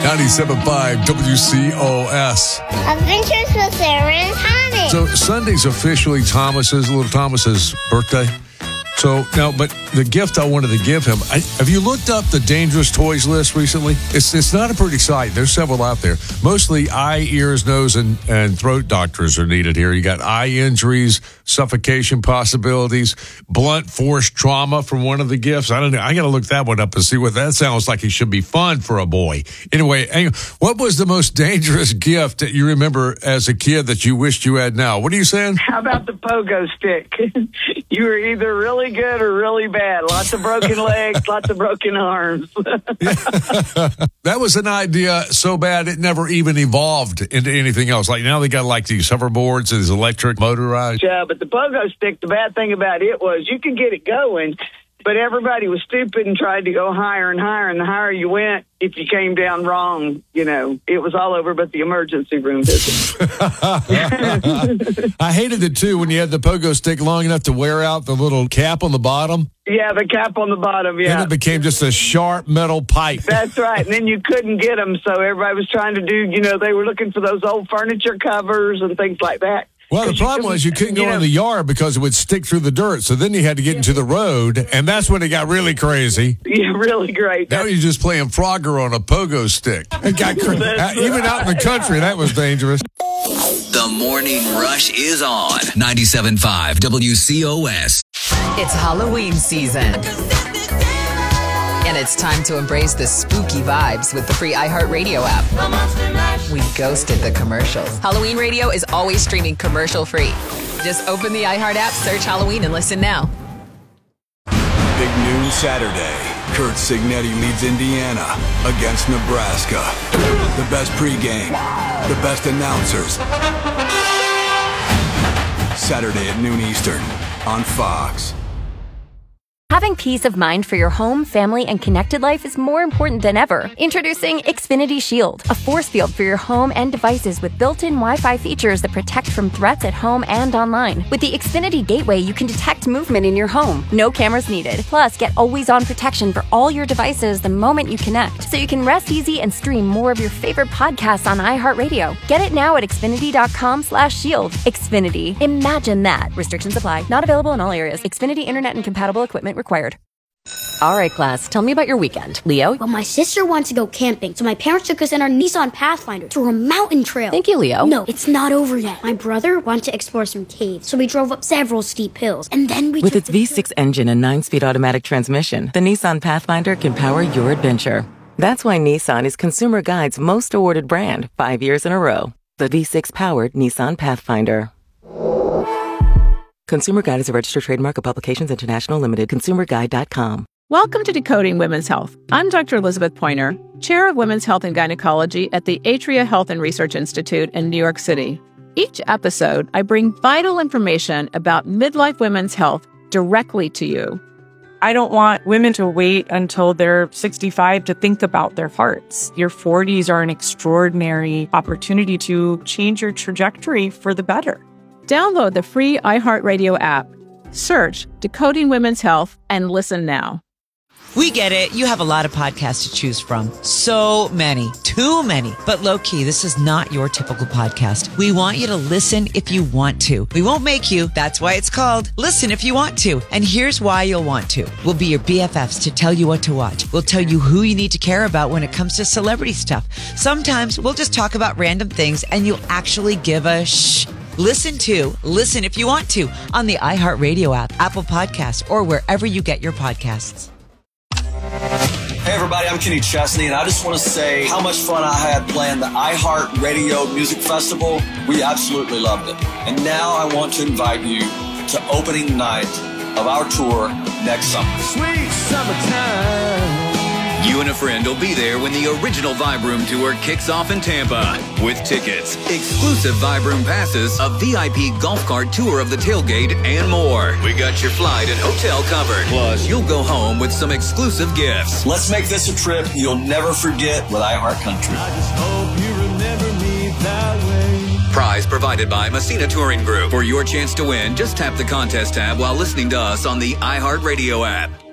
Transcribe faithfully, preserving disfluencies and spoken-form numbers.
ninety-seven point five W C O S. Adventures with Sarah and Tommy. So Sunday's officially Thomas's, little Thomas's birthday. So now, but the gift I wanted to give him, I, have you looked up the dangerous toys list recently? It's it's not a pretty sight. There's several out there. Mostly eye, ears, nose, and, and throat doctors are needed here. You got eye injuries, suffocation possibilities, blunt force trauma from one of the gifts. I don't know. I got to look that one up and see what that sounds like. It should be fun for a boy. Anyway, what was the most dangerous gift that you remember as a kid that you wished you had now? What are you saying? How about the pogo stick? You were either really good or really bad. Lots of broken legs, lots of broken arms. That was an idea so bad it never even evolved into anything else. Like now they got like these hoverboards and these electric motorized. Yeah, but the pogo stick, the bad thing about it was you could get it going, but everybody was stupid and tried to go higher and higher, and the higher you went, if you came down wrong, you know, it was all over but the emergency room visit. I hated it, too, when you had the pogo stick long enough to wear out the little cap on the bottom. Yeah, the cap on the bottom, yeah. Then it became just a sharp metal pipe. That's right. And then you couldn't get them, so everybody was trying to do, you know, they were looking for those old furniture covers and things like that. Well, the problem was you couldn't go in the yard because it would stick through the dirt. So then you had to get into the road, and that's when it got really crazy. Yeah, really great. Now you're just playing Frogger on a pogo stick. It got cra- Even out in the country, that was dangerous. The Morning Rush is on ninety-seven point five W C O S. It's Halloween season. And it's time to embrace the spooky vibes with the free iHeartRadio app. We ghosted the commercials. Halloween Radio is always streaming commercial free. Just open the iHeart app, search Halloween, and listen now. Big noon Saturday. Kurt Signetti leads Indiana against Nebraska. The best pregame, the best announcers. Saturday at noon Eastern on Fox. Having peace of mind for your home, family, and connected life is more important than ever. Introducing Xfinity Shield, a force field for your home and devices with built-in Wi-Fi features that protect from threats at home and online. With the Xfinity Gateway, you can detect movement in your home. No cameras needed. Plus, get always-on protection for all your devices the moment you connect, so you can rest easy and stream more of your favorite podcasts on iHeartRadio. Get it now at Xfinity.com slash shield. Xfinity. Imagine that. Restrictions apply. Not available in all areas. Xfinity Internet and compatible equipment required. All right, class, tell me about your weekend. Leo? Well, my sister wants to go camping, so my parents took us in our Nissan Pathfinder through a mountain trail. Thank you, Leo. No, it's not over yet. My brother wanted to explore some caves, so we drove up several steep hills, and then we With its V six engine and nine-speed automatic transmission, the Nissan Pathfinder can power your adventure. That's why Nissan is Consumer Guide's most awarded brand five years in a row. The V six-powered Nissan Pathfinder. Consumer Guide is a registered trademark of Publications International Limited. consumer guide dot com. Welcome to Decoding Women's Health. I'm Doctor Elizabeth Pointer, Chair of Women's Health and Gynecology at the Atria Health and Research Institute in New York City. Each episode, I bring vital information about midlife women's health directly to you. I don't want women to wait until they're sixty-five to think about their hearts. Your forties are an extraordinary opportunity to change your trajectory for the better. Download the free iHeartRadio app. Search Decoding Women's Health and listen now. We get it. You have a lot of podcasts to choose from. So many. Too many. But low-key, this is not your typical podcast. We want you to listen if you want to. We won't make you. That's why it's called Listen If You Want To. And here's why you'll want to. We'll be your B F Fs to tell you what to watch. We'll tell you who you need to care about when it comes to celebrity stuff. Sometimes we'll just talk about random things and you'll actually give a shh. Listen to Listen If You Want To on the iHeartRadio app, Apple Podcasts, or wherever you get your podcasts. Hey everybody, I'm Kenny Chesney, and I just want to say how much fun I had playing the iHeartRadio Music Festival. We absolutely loved it. And now I want to invite you to opening night of our tour next summer. Sweet summertime. You and a friend will be there when the original Vibe Room Tour kicks off in Tampa. With tickets, exclusive Vibe Room passes, a V I P golf cart tour of the tailgate, and more. We got your flight and hotel covered. Plus, you'll go home with some exclusive gifts. Let's make this a trip you'll never forget with iHeartCountry. I just hope you remember me that way. Prize provided by Messina Touring Group. For your chance to win, just tap the contest tab while listening to us on the iHeartRadio app.